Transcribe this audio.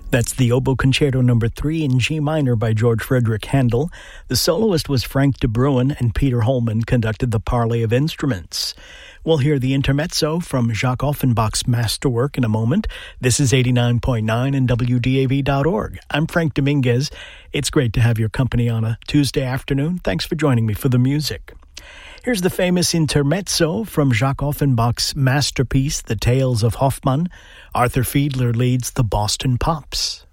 That's the Oboe Concerto No. 3 in G minor by George Frederick Handel. The soloist was Frank de Bruin, and Peter Holman conducted the parley of instruments. We'll hear the intermezzo from Jacques Offenbach's masterwork in a moment. This is 89.9 and WDAV.org. I'm Frank Dominguez. It's great to have your company on a Tuesday afternoon. Thanks for joining me for the music. Here's the famous intermezzo from Jacques Offenbach's masterpiece, The Tales of Hoffmann. Arthur Fiedler leads the Boston Pops.